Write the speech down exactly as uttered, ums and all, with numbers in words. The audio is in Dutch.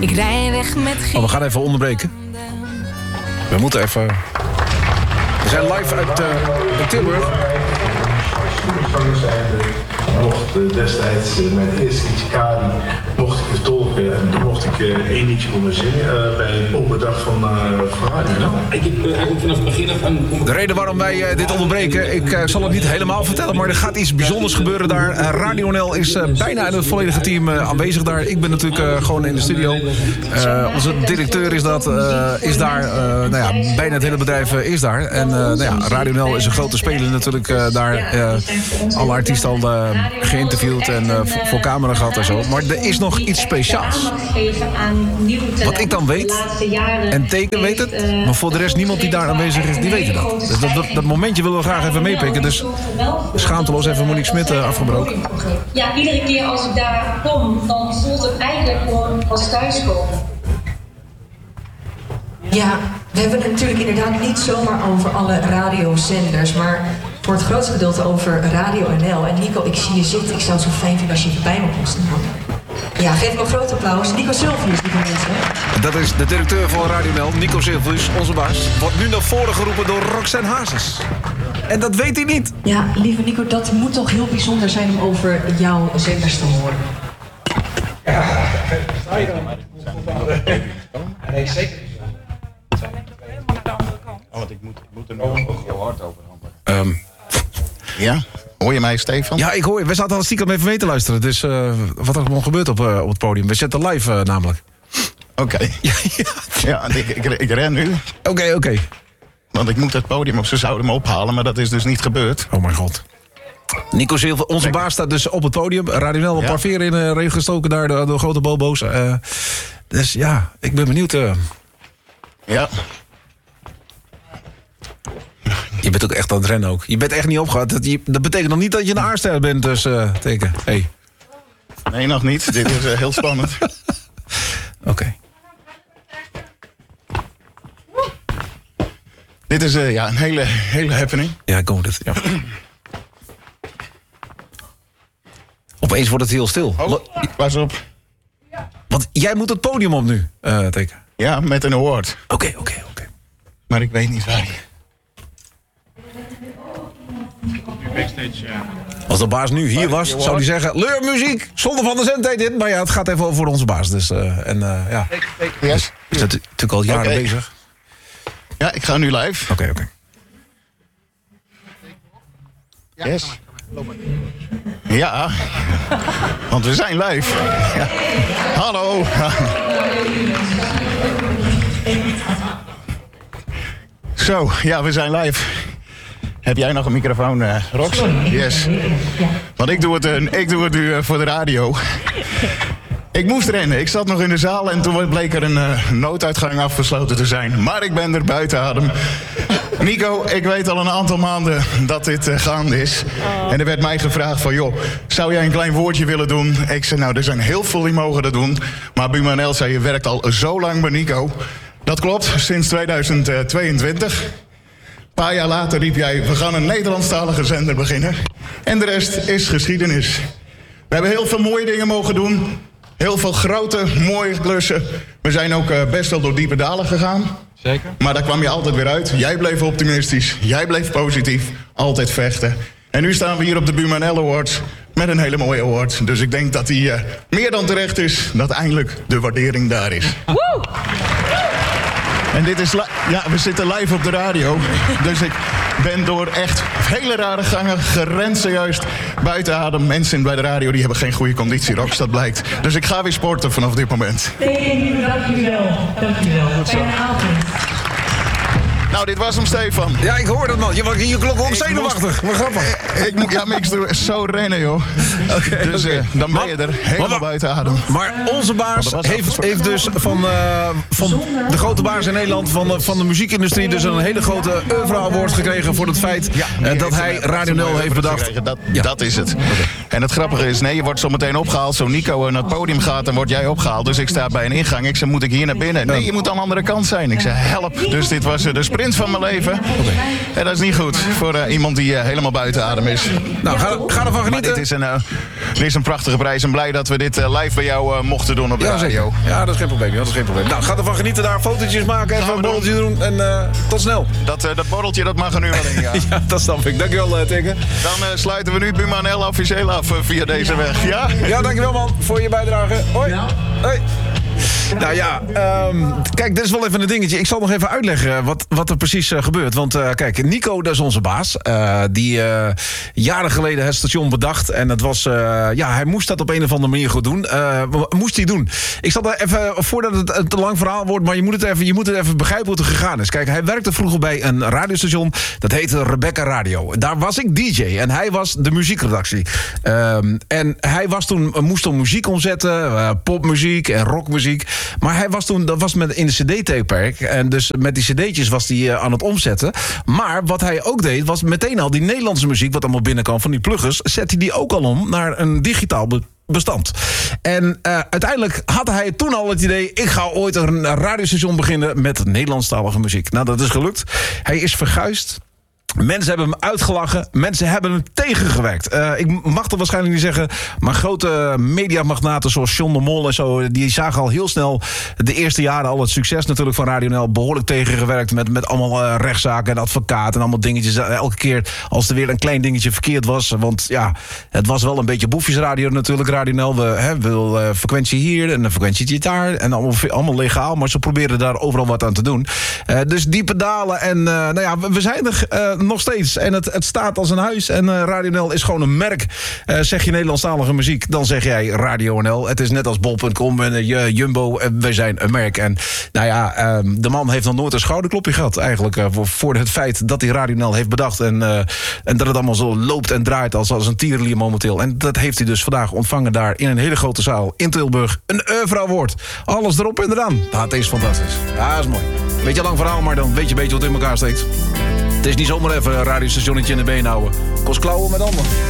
Ik rij weg met geen... Oh, we gaan even onderbreken. We moeten even... We zijn live uit, uh, uit Tilburg. Mocht destijds met eerste Ichikari mocht ik vertolken en toen mocht ik uh, één liedje voor me zingen uh, bij een open dag van uh, Radio. Ik heb uh, eigenlijk vanaf het begin af aan... De reden waarom wij uh, dit onderbreken, ik uh, zal het niet helemaal vertellen, maar er gaat iets bijzonders gebeuren daar. Uh, Radio N L is uh, bijna in het volledige team uh, aanwezig daar. Ik ben natuurlijk uh, gewoon in de studio. Uh, onze directeur is, dat, uh, is daar. Uh, nou ja, bijna het hele bedrijf uh, is daar. En uh, nou ja, Radio N L is een grote speler natuurlijk uh, daar. Uh, alle artiesten al uh, geïnterviewd en uh, voor camera gehad en zo. Maar er is nog iets speciaals. Wat ik dan weet, en Teken weet het, maar voor de rest niemand die daar aanwezig is, die weet dat. Dus dat, dat, dat momentje willen we graag even meepikken. Dus schaamteloos even Monique Smit uh, afgebroken. Ja, iedere keer als ik daar kom, dan voelt het eigenlijk gewoon als thuiskomen. Ja, we hebben het natuurlijk inderdaad niet zomaar over alle radiozenders, maar voor het grootste gedeelte over Radio N L. En Nico, ik zie je zitten. Ik zou het zo fijn vinden als je bij me kon staan. Ja, geef me een groot applaus. Nico Silvius, lieve mensen. Dat is de directeur van Radio N L, Nico Silvius, onze baas. Wordt nu naar voren geroepen door Roxanne Hazes. En dat weet hij niet. Ja, lieve Nico, dat moet toch heel bijzonder zijn om over jouw zenders te horen. Ja, sta je dan? Nee, zeker. Oh, want ik moet, ik moet er nu ook heel hard over handelen. Um, ja? Hoor je mij, Stefan? Ja, ik hoor je. We zaten al stiekem even mee te luisteren. Dus uh, wat er gewoon gebeurt op, uh, op het podium. We zitten live uh, namelijk. Oké. Okay. Ja, ja. ja ik, ik, ik ren nu. Oké, okay, oké. Okay. Want ik moet het podium op. Ze zouden me ophalen, maar dat is dus niet gebeurd. Oh mijn god. Nico Silva, onze Kijk. baas staat dus op het podium. Radio N L, een paar veren in de regen gestoken daar door, door grote bobo's. Uh, dus ja, ik ben benieuwd. Uh. Ja. Je bent ook echt aan het rennen ook. Je bent echt niet opgehaald. Dat, je, dat betekent nog niet dat je een aarster bent, dus uh, Teken. Hey. Nee, nog niet. Dit is uh, heel spannend. Oké. Okay. Dit is uh, ja, een hele, hele happening. Ja, ik hoor het. Ja. Opeens wordt het heel stil. Oh, pas op. Want jij moet het podium op nu, uh, Teken. Ja, met een award. Oké, okay, oké, okay, oké. Okay. Maar ik weet niet waar je... Als de baas nu hier was, zou hij zeggen... Leur muziek, zonder van de zendtijd in. Maar ja, het gaat even over onze baas. Dus, uh, en uh, ja. Yes. Is dat natuurlijk al jaren okay. bezig. Ja, ik ga nu live. Oké, okay, oké. Okay. Yes. Ja, want we zijn live. Ja. Hallo. Zo, ja, we zijn live. Heb jij nog een microfoon, uh, Rox? Yes. Want ik doe het, uh, ik doe het nu uh, voor de radio. Ik moest rennen. Ik zat nog in de zaal en toen bleek er een uh, nooduitgang afgesloten te zijn. Maar ik ben er buiten adem. Nico, ik weet al een aantal maanden dat dit uh, gaande is. En er werd mij gevraagd van, joh, zou jij een klein woordje willen doen? Ik zei, nou, er zijn heel veel die mogen dat doen. Maar Buma N L zei, je werkt al zo lang bij Nico. Dat klopt, sinds tweeduizend tweeëntwintig. Een paar jaar later riep jij, we gaan een Nederlandstalige zender beginnen. En de rest is geschiedenis. We hebben heel veel mooie dingen mogen doen. Heel veel grote, mooie klussen. We zijn ook uh, best wel door diepe dalen gegaan. Zeker. Maar daar kwam je altijd weer uit. Jij bleef optimistisch. Jij bleef positief. Altijd vechten. En nu staan we hier op de Buma N L Awards met een hele mooie award. Dus ik denk dat die uh, meer dan terecht is. Dat eindelijk de waardering daar is. Woe! En dit is... Ja, we zitten live op de radio. Dus ik ben door echt hele rare gangen gerend zojuist buiten adem. Mensen bij de radio die hebben geen goede conditie, Rox, dat blijkt. Dus ik ga weer sporten vanaf dit moment. Nee, dank jullie wel. Dank jullie wel. Fijne avond. Nou, dit was hem, Stefan. Ja, ik hoor dat, man. Je, je klonk ook zenuwachtig. Wat grappig. Ik, ik moet ja, maar ik zo rennen, joh. Okay, dus okay. Uh, dan ben je er helemaal maar, buiten adem. Maar onze baas heeft, heeft dus van, uh, van de grote baas in Nederland... van de, van de muziekindustrie dus een hele grote Oeuvre Award gekregen... voor het feit ja, uh, dat hij Radio N L heeft bedacht. Dat, ja. dat is het. Okay. En het grappige is, nee, je wordt zo meteen opgehaald. Zo Nico naar het podium gaat, dan word jij opgehaald. Dus ik sta bij een ingang. Ik zei, moet ik hier naar binnen? Nee, je moet aan de andere kant zijn. Ik zei, help. Dus dit was uh, de sprint. sprint van mijn leven. En dat is niet goed voor uh, iemand die uh, helemaal buiten adem is. Nou, ga, ga ervan Maar genieten. dit is, een, uh, dit is een prachtige prijs. En blij dat we dit uh, live bij jou uh, mochten doen op de Ja, radio. zeker. Ja, dat is geen probleem. Dat is geen probleem. Nou, ga ervan genieten daar. Fotootjes maken. Even Gaan een we borreltje doen. En uh, tot snel. Dat, uh, dat borreltje dat mag er nu wel in, ja. Ja, dat snap ik. Dankjewel, uh, Tinker. Dan uh, sluiten we nu Buma N L officieel af uh, via deze weg. Ja? Ja, dankjewel man voor je bijdrage. Hoi. Hoi. Nou ja, um, kijk, dit is wel even een dingetje. Ik zal nog even uitleggen wat, wat er precies uh, gebeurt. Want uh, kijk, Nico, dat is onze baas. Uh, die uh, jaren geleden het station bedacht. En het was, uh, ja, hij moest dat op een of andere manier goed doen. Uh, moest hij doen. Ik zal daar even, voordat het een te lang verhaal wordt, maar je moet het even, je moet het even begrijpen hoe het gegaan is. Kijk, hij werkte vroeger bij een radiostation. Dat heette Rebecca Radio. Daar was ik D J en hij was de muziekredactie. Um, en hij was toen, moest toen muziek omzetten. Uh, popmuziek en rockmuziek. Maar hij was toen, dat was met in de cd-tijdperk. En dus met die cd'tjes was hij uh, aan het omzetten. Maar wat hij ook deed, was meteen al die Nederlandse muziek, wat allemaal binnenkwam van die pluggers, zette hij die ook al om naar een digitaal be- bestand. En uh, uiteindelijk had hij toen al het idee, ik ga ooit een radiostation beginnen met Nederlandstalige muziek. Nou, dat is gelukt. Hij is verguisd. Mensen hebben hem uitgelachen. Mensen hebben hem tegengewerkt. Uh, ik mag dat waarschijnlijk niet zeggen, maar grote mediamagnaten zoals John de Mol en zo, die zagen al heel snel de eerste jaren al het succes natuurlijk van Radio N L behoorlijk tegengewerkt met, met allemaal uh, rechtszaken en advocaten en allemaal dingetjes. Elke keer als er weer een klein dingetje verkeerd was. Want ja, het was wel een beetje boefjesradio natuurlijk, Radio N L. We hè, wil uh, frequentie hier en een frequentie daar en allemaal, allemaal legaal, maar ze probeerden daar overal wat aan te doen. Uh, dus die pedalen en uh, nou ja, we, we zijn er uh, nog steeds. En het, het staat als een huis. En uh, Radio N L is gewoon een merk. Uh, zeg je Nederlandstalige muziek, dan zeg jij Radio N L. Het is net als bol punt com en uh, Jumbo. Uh, wij zijn een merk. En nou ja, uh, de man heeft nog nooit een schouderklopje gehad. Eigenlijk uh, voor, voor het feit dat hij Radio N L heeft bedacht. En, uh, en dat het allemaal zo loopt en draait als, als een tierenlier momenteel. En dat heeft hij dus vandaag ontvangen daar in een hele grote zaal in Tilburg. Een oeuvre award. Alles erop en eraan. Nou, het is fantastisch. Ja, dat is mooi. Beetje lang verhaal, maar dan weet je een beetje wat in elkaar steekt. Het is niet zomaar even een radiostationnetje in de been houden. Kost klauwen met handen.